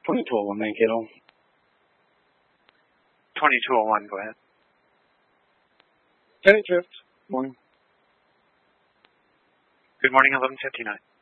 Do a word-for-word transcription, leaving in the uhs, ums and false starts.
twenty-two oh one, Mankato. twenty-two oh one, go ahead. ten eight Drift. Morning. Good morning, eleven fifty-nine.